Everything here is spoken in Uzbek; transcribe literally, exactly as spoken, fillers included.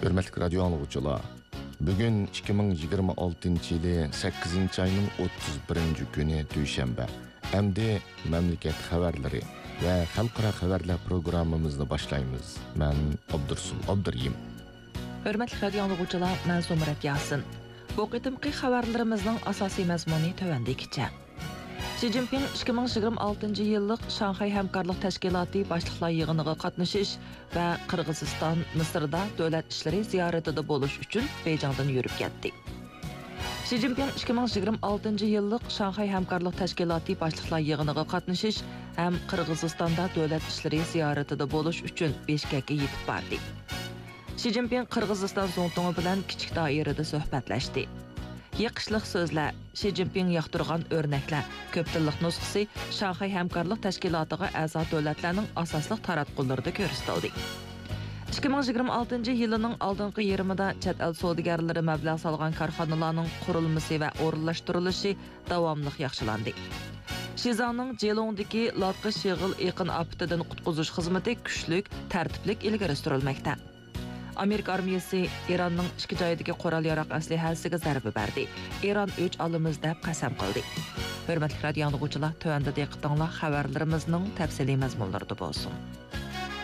Hürmetli radyo anlıqçılar, bugün ikki ming yigirma oltinchi yili sakkizinchi ayning o'ttiz birinchi kuni Dushanba. Endi memleket xabarlari ve xalqaro xabarlar programmamizni boshlaymiz. Men Abdursul Abduriyim. Hürmetli radyo anlıqçılar, men Zumrat Yasin. Bu qitimqi xabarlarimizning asosiy mazmuni tövəndikicha. Xi Jinping ikki ming yigirma oltinchi yillik Shanxay hamkorlik tashkiloti boshliqlar yig'iniga qatnashish va Qirg'iziston, Misrda davlat ishlari ziyoratida bo'lish uchun Beijingdan yurib ketdi. Xi Jinping ikki ming yigirma oltinchi yillik Shanxay hamkorlik tashkiloti boshliqlar yig'iniga qatnashish ham Qirg'izistonda davlat ishlari ziyoratida bo'lish uchun Bishkekka yetib bordi. Xi Jinping Qirg'iziston zo'ntongi bilan kichik doirada suhbatlashdi. Yaqishliq so'zlar, Xi Jinping yoqtirgan o'rnaklar, ko'p tillik nusxasi Shanxay hamkorlik tashkilotiga a'zo davlatlarning asosli taratqularida ko'rsatildi. ikki ming yigirma oltinchi yilining oldingi yarmida chet el savdogarlari mablag' solgan korxonalarning qurilmasi va o'rinlashtirilishi davomli yaxshilandi. Shizangning Jelongdagi Latqish yig'il yaqin aftidan qutqizish xizmati kuchlik, tartiblik ilgari surilmoqda. Amerika armiyasi Iranning ikki joyidagi qurol-yarog' aslihasiga zarba berdi. Iran o'ch olamiz deb qasam qildi. Hurmatli radio anlıqçılar, tövəndə diqqətinizlər xəbərlərimizin təfsili məzmunlarında bo'lsin.